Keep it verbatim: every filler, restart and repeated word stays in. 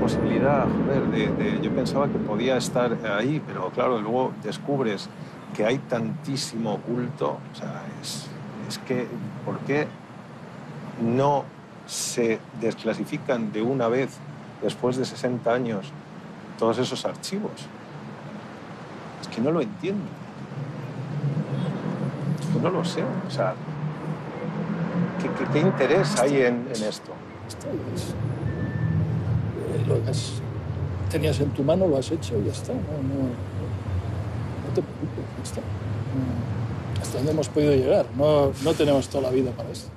posibilidad, joder, de, de, yo pensaba que podía estar ahí, pero claro, luego descubres que hay tantísimo oculto, o sea, es, es que, ¿por qué no se desclasifican de una vez, después de sesenta años, todos esos archivos? Es que no lo entiendo. Es que no lo sé, o sea, ¿qué, qué, qué interés hay en, en esto? Esto es, eh, lo que tenías en tu mano, lo has hecho y ya está. No, no, no te preocupes, ya está. No, hasta donde hemos podido llegar. No, no tenemos toda la vida para esto.